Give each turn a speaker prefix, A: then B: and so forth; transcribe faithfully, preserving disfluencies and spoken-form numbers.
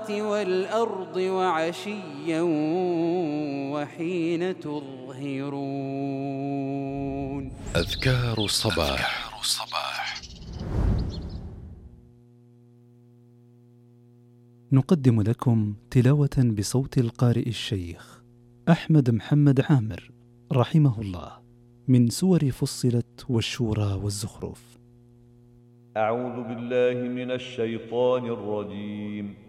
A: والأرض وعشيا وحين تظهرون.
B: أذكار الصباح.
C: أذكار الصباح.
D: نقدم لكم تلاوة بصوت القارئ الشيخ أحمد محمد عامر رحمه الله من سور فصلت والشورى والزخرف.
E: أعوذ بالله من الشيطان الرجيم.